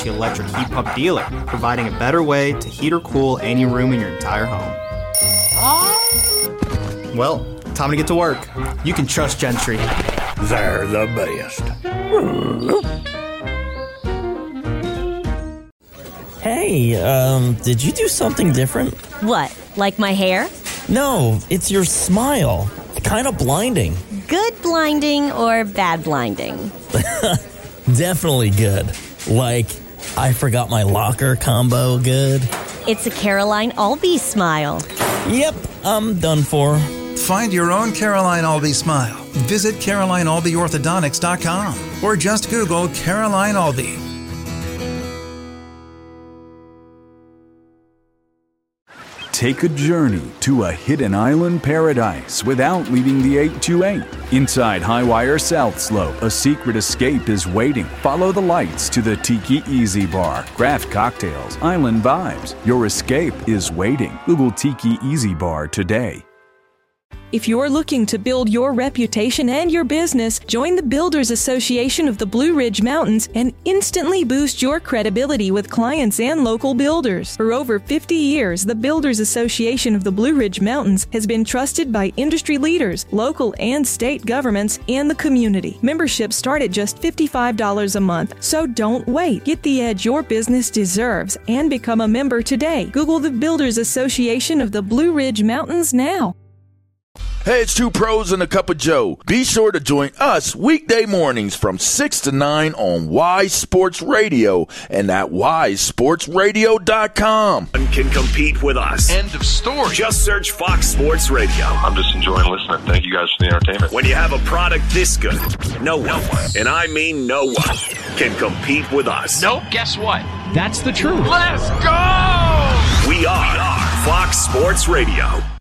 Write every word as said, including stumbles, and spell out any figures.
Mitsubishi Electric Heat Pump dealer, providing a better way to heat or cool any room in your entire home. Well, time to get to work. You can trust Gentry. They're the best. Hey, um, did you do something different? What, like my hair? No, it's your smile. Kind of blinding. Good blinding or bad blinding? Definitely good. Like, I forgot my locker combo good. It's a Caroline Albee smile. Yep, I'm done for. Find your own Caroline Albee smile. Visit Caroline Albee Orthodontics dot com or just Google Caroline Albee. Take a journey to a hidden island paradise without leaving the eight two eight. Inside Highwire South Slope, a secret escape is waiting. Follow the lights to the Tiki Easy Bar. Craft cocktails, island vibes. Your escape is waiting. Google Tiki Easy Bar today. If you're looking to build your reputation and your business, join the Builders Association of the Blue Ridge Mountains and instantly boost your credibility with clients and local builders. For over fifty years, the Builders Association of the Blue Ridge Mountains has been trusted by industry leaders, local and state governments, and the community. Memberships start at just fifty-five dollars a month, so don't wait. Get the edge your business deserves and become a member today. Google the Builders Association of the Blue Ridge Mountains now. Hey, it's Two Pros and a Cup of Joe. Be sure to join us weekday mornings from six to nine on Wise Sports Radio and at wise sports radio dot com. Can compete with us. End of story. Just search Fox Sports Radio. I'm just enjoying listening. Thank you guys for the entertainment. When you have a product this good, no one, and I mean no one, can compete with us. Nope. Guess what? That's the truth. Let's go! We are, we are Fox Sports Radio.